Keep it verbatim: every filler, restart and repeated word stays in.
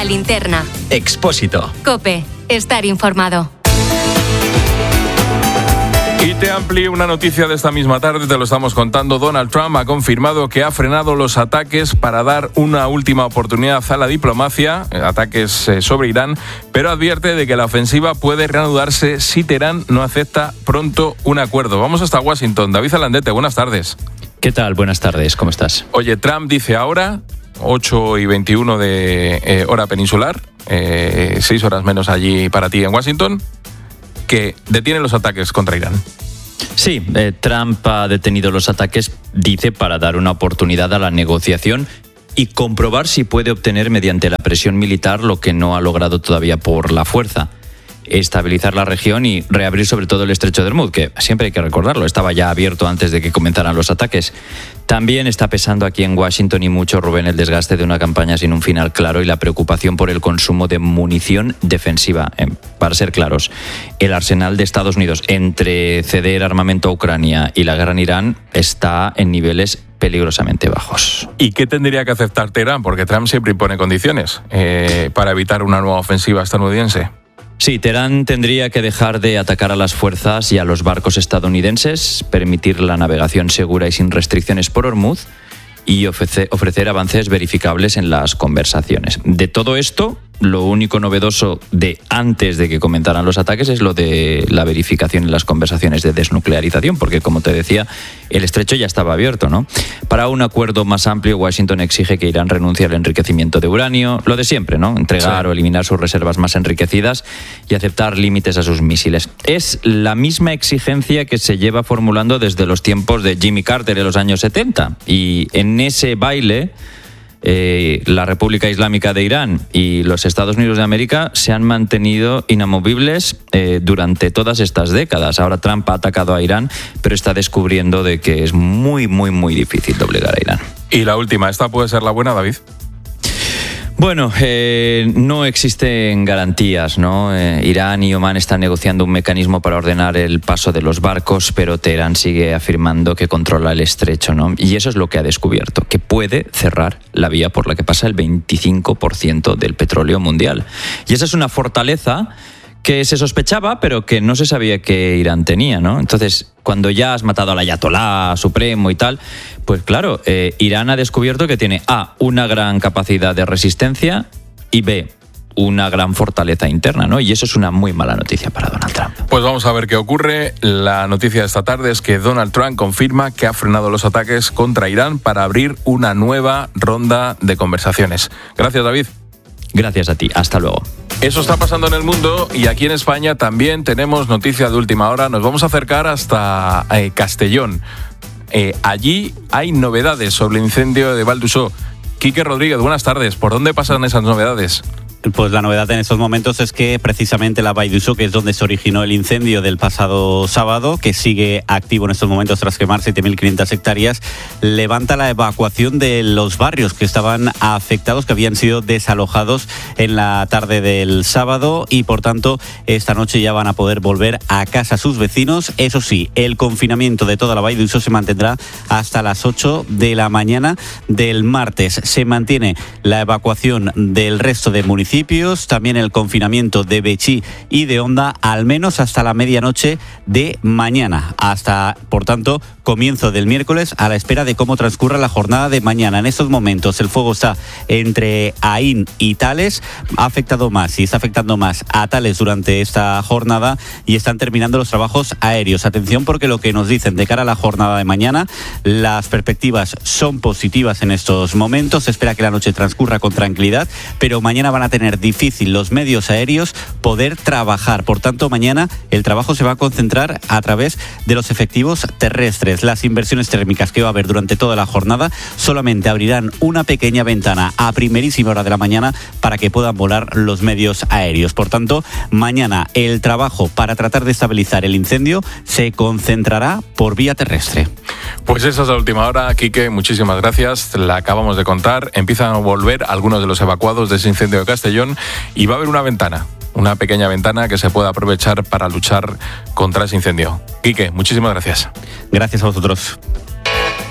La Linterna. Expósito. COPE. Estar informado. Y te amplío una noticia de esta misma tarde, te lo estamos contando. Donald Trump ha confirmado que ha frenado los ataques para dar una última oportunidad a la diplomacia, ataques sobre Irán, pero advierte de que la ofensiva puede reanudarse si Teherán no acepta pronto un acuerdo. Vamos hasta Washington. David Alandete, buenas tardes. ¿Qué tal? Buenas tardes, ¿cómo estás? Oye, Trump dice ahora, ocho y veintiuno de eh, hora peninsular, eh, seis horas menos allí para ti en Washington, que detiene los ataques contra Irán. Sí, eh, Trump ha detenido los ataques, dice, para dar una oportunidad a la negociación y comprobar si puede obtener mediante la presión militar lo que no ha logrado todavía por la fuerza. Estabilizar la región y reabrir sobre todo el estrecho de Hormuz, que siempre hay que recordarlo, estaba ya abierto antes de que comenzaran los ataques. También está pesando aquí en Washington y mucho, Rubén, el desgaste de una campaña sin un final claro y la preocupación por el consumo de munición defensiva. Eh, para ser claros, el arsenal de Estados Unidos entre ceder armamento a Ucrania y la guerra en Irán está en niveles peligrosamente bajos. ¿Y qué tendría que aceptar Teherán? Porque Trump siempre impone condiciones eh, para evitar una nueva ofensiva estadounidense. Sí, Teherán tendría que dejar de atacar a las fuerzas y a los barcos estadounidenses, permitir la navegación segura y sin restricciones por Hormuz y ofrecer, ofrecer avances verificables en las conversaciones. De todo esto, lo único novedoso de antes de que comenzaran los ataques es lo de la verificación en las conversaciones de desnuclearización, porque, como te decía, el estrecho ya estaba abierto, ¿no? Para un acuerdo más amplio, Washington exige que Irán renuncie al enriquecimiento de uranio, lo de siempre, ¿no? Entregar sí. o eliminar sus reservas más enriquecidas y aceptar límites a sus misiles. Es la misma exigencia que se lleva formulando desde los tiempos de Jimmy Carter en los años setenta. Y en ese baile, Eh, la República Islámica de Irán y los Estados Unidos de América se han mantenido inamovibles eh, durante todas estas décadas. Ahora Trump ha atacado a Irán, pero está descubriendo de que es muy, muy, muy difícil doblegar a Irán. Y la última, ¿esta puede ser la buena, David? Bueno, eh, no existen garantías, ¿no? Eh, Irán y Omán están negociando un mecanismo para ordenar el paso de los barcos, pero Teherán sigue afirmando que controla el estrecho, ¿no? Y eso es lo que ha descubierto, que puede cerrar la vía por la que pasa el veinticinco por ciento del petróleo mundial. Y esa es una fortaleza que se sospechaba, pero que no se sabía que Irán tenía, ¿no? Entonces, cuando ya has matado al ayatolá supremo y tal, pues claro, eh, Irán ha descubierto que tiene A, una gran capacidad de resistencia y B, una gran fortaleza interna, ¿no? Y eso es una muy mala noticia para Donald Trump. Pues vamos a ver qué ocurre. La noticia de esta tarde es que Donald Trump confirma que ha frenado los ataques contra Irán para abrir una nueva ronda de conversaciones. Gracias, David. Gracias a ti. Hasta luego. Eso está pasando en el mundo y aquí en España también tenemos noticia de última hora. Nos vamos a acercar hasta eh, Castellón. Eh, allí hay novedades sobre el incendio de Vall d'Uixó. Quique Rodríguez, buenas tardes. ¿Por dónde pasan esas novedades? Pues la novedad en estos momentos es que precisamente la Vall d'Uixó, que es donde se originó el incendio del pasado sábado, que sigue activo en estos momentos tras quemar siete mil quinientas hectáreas, levanta la evacuación de los barrios que estaban afectados, que habían sido desalojados en la tarde del sábado y por tanto esta noche ya van a poder volver a casa sus vecinos. Eso sí, el confinamiento de toda la Vall d'Uixó se mantendrá hasta las ocho de la mañana del martes. Se mantiene la evacuación del resto de municipios, también el confinamiento de Betxí y de Onda, al menos hasta la medianoche de mañana, hasta, por tanto, comienzo del miércoles, a la espera de cómo transcurra la jornada de mañana. En estos momentos el fuego está entre Aín y Tales, ha afectado más y está afectando más a Tales durante esta jornada y están terminando los trabajos aéreos. Atención, porque lo que nos dicen de cara a la jornada de mañana, las perspectivas son positivas en estos momentos. Se espera que la noche transcurra con tranquilidad, pero mañana van a tener difícil los medios aéreos poder trabajar. Por tanto, mañana el trabajo se va a concentrar a través de los efectivos terrestres. Las inversiones térmicas que va a haber durante toda la jornada solamente abrirán una pequeña ventana a primerísima hora de la mañana para que puedan volar los medios aéreos. Por tanto, mañana el trabajo para tratar de estabilizar el incendio se concentrará por vía terrestre. Pues esa es la última hora, Quique, muchísimas gracias. La acabamos de contar. Empiezan a volver algunos de los evacuados de ese incendio de Castellón y va a haber una ventana, una pequeña ventana que se pueda aprovechar para luchar contra ese incendio. Quique, muchísimas gracias. Gracias a vosotros.